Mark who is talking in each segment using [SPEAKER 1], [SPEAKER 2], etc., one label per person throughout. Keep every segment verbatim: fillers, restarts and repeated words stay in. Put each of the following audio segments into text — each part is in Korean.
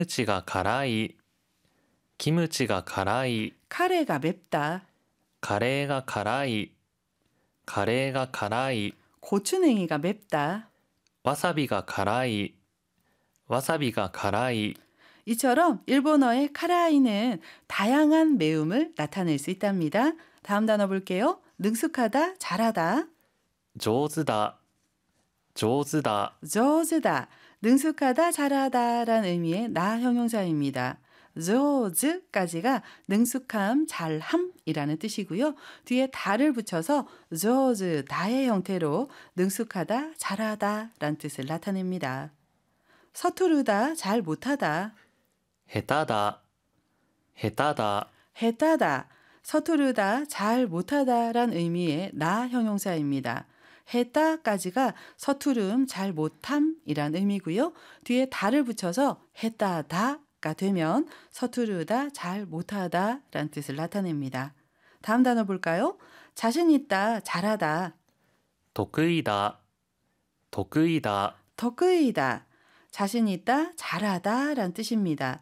[SPEAKER 1] ムチが辛い、キムチが辛い、
[SPEAKER 2] 카레가 맵다.
[SPEAKER 1] カレーが辛い、カレーが辛い、
[SPEAKER 2] 고추냉이가 맵다.
[SPEAKER 1] わさびが辛い、わさびが辛い。
[SPEAKER 2] 이처럼 일본어의 카라이는 다양한 매움을 나타낼 수 있답니다. 다음 단어 볼게요. 능숙하다, 잘하다.
[SPEAKER 1] 上手だ、上手だ。
[SPEAKER 2] 조즈다, 능숙하다, 잘하다 라는 의미의 나 형용사입니다. 조즈까지가 능숙함, 잘함이라는 뜻이고요. 뒤에 다를 붙여서 조즈다의 형태로 능숙하다, 잘하다 라는 뜻을 나타냅니다. 서투르다, 잘 못하다.
[SPEAKER 1] 下手だ、下手だ。
[SPEAKER 2] 해따다, 서투르다, 잘 못하다 란 의미의 나 형용사입니다. 해따까지가 서투름, 잘 못함이란 의미고요. 뒤에 다를 붙여서 해따다가 되면 서투르다, 잘 못하다 란 뜻을 나타냅니다. 다음 단어 볼까요? 자신 있다, 잘하다.
[SPEAKER 1] 得意だ、得意だ。
[SPEAKER 2] 덕의이다, 자신 있다, 잘하다 란 뜻입니다.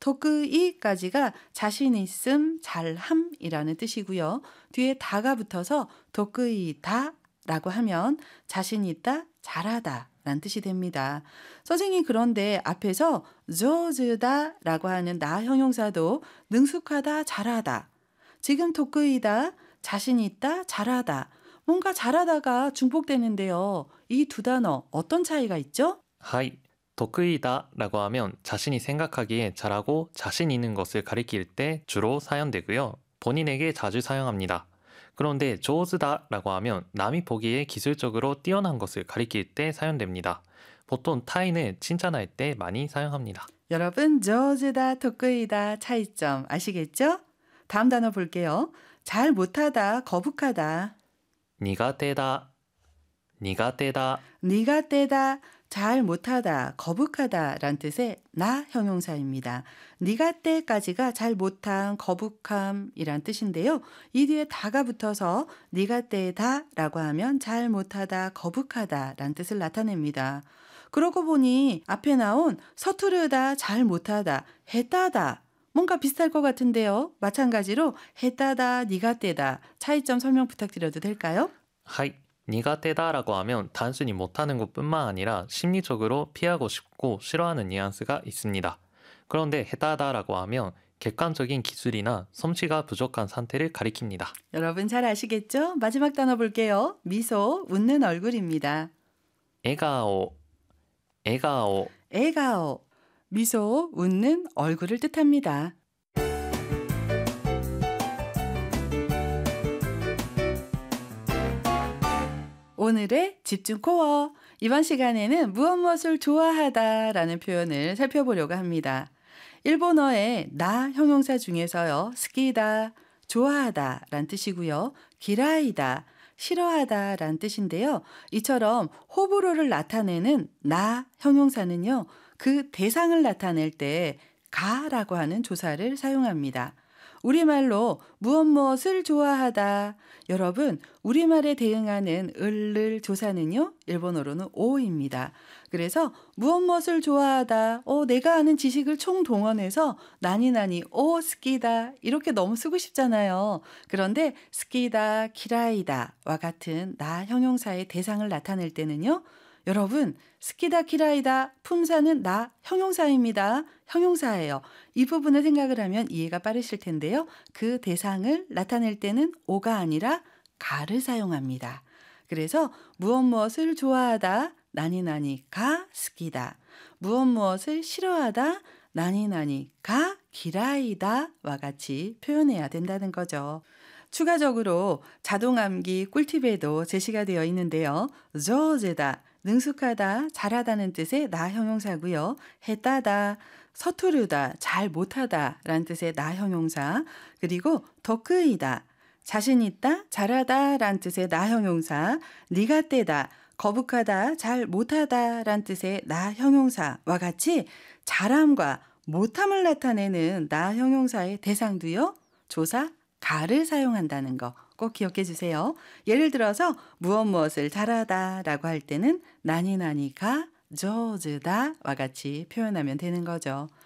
[SPEAKER 2] 덕의까지가 자신 있음, 잘함이라는 뜻이고요. 뒤에 다가 붙어서 덕의다 라고 하면 자신 있다, 잘하다 라는 뜻이 됩니다. 선생님 그런데 앞에서 조즈다 라고 하는 나 형용사도 능숙하다, 잘하다. 지금 덕의이다, 자신 있다, 잘하다. 뭔가 잘하다가 중복되는데요. 이 두 단어 어떤 차이가 있죠?
[SPEAKER 1] はい、得意だ라고 하면 자신이 생각하기에 잘하고 자신 있는 것을 가리킬 때 주로 사용되고요. 본인에게 자주 사용합니다. 그런데 上手だ라고 하면 남이 보기에 기술적으로 뛰어난 것을 가리킬 때 사용됩니다. 보통 타인을 칭찬할 때 많이 사용합니다.
[SPEAKER 2] 여러분, 조즈다, 덕의이다 차이점 아시겠죠? 다음 단어 볼게요. 잘 못하다, 거북하다.
[SPEAKER 1] 苦手だ、苦手だ。
[SPEAKER 2] 네가 떼다, 잘 못하다, 거북하다 란 뜻의 나 형용사입니다. 네가 떼까지가 잘 못한, 거북함이란 뜻인데요. 이 뒤에 다가 붙어서 네가 떼다 라고 하면 잘 못하다, 거북하다 란 뜻을 나타냅니다. 그러고 보니 앞에 나온 서투르다, 잘 못하다, 해따다 뭔가 비슷할 것 같은데요. 마찬가지로 해따다, 네가 떼다 차이점 설명 부탁드려도 될까요?
[SPEAKER 1] はい、苦手だ라고 하면 단순히 못하는 것뿐만 아니라 심리적으로 피하고 싶고 싫어하는 뉘앙스가 있습니다. 그런데 해다다라고 하면 객관적인 기술이나 솜씨가 부족한 상태를 가리킵니다.
[SPEAKER 2] 여러분 잘 아시겠죠? 마지막 단어 볼게요. 미소, 웃는 얼굴입니다.
[SPEAKER 1] 笑顔、笑顔。
[SPEAKER 2] 에가오, 미소, 웃는 얼굴을 뜻합니다. 오늘의 집중 코어. 이번 시간에는 무엇 무엇을 좋아하다 라는 표현을 살펴보려고 합니다. 일본어의 나 형용사 중에서요. 스키다, 좋아하다 란 뜻이고요. 기라이다, 싫어하다 란 뜻인데요. 이처럼 호불호를 나타내는 나 형용사는요. 그 대상을 나타낼 때 가라고 하는 조사를 사용합니다. 우리말로 무엇 무엇을 좋아하다. 여러분, 우리말에 대응하는 을을 조사는요. 일본어로는 오입니다. 그래서 무엇 무엇을 좋아하다. 어, 내가 아는 지식을 총동원해서 나니나니 오 스키다. 이렇게 너무 쓰고 싶잖아요. 그런데 스키다, 키라이다와 같은 나 형용사의 대상을 나타낼 때는요. 여러분, 스키다, 키라이다, 품사는 나 형용사입니다. 형용사예요. 이 부분을 생각을 하면 이해가 빠르실 텐데요. 그 대상을 나타낼 때는 오가 아니라 가를 사용합니다. 그래서 무엇 무엇을 좋아하다, 나니나니 가 스키다. 무엇 무엇을 싫어하다, 나니나니 가 기라이다와 같이 표현해야 된다는 거죠. 추가적으로 자동암기 꿀팁에도 제시가 되어 있는데요. 조즈다, 능숙하다, 잘하다는 뜻의 나 형용사고요. 해따다, 서투르다, 잘 못하다 라는 뜻의 나 형용사. 그리고 덕의이다, 자신 있다, 잘하다 라는 뜻의 나 형용사. 니가 떼다, 거북하다, 잘 못하다 라는 뜻의 나 형용사와 같이 잘함과 못함을 나타내는 나 형용사의 대상도요. 조사 가를 사용한다는 거 꼭 기억해 주세요. 예를 들어서 무엇 무엇을 잘하다 라고 할 때는 나니나니가 조즈다와 같이 표현하면 되는 거죠.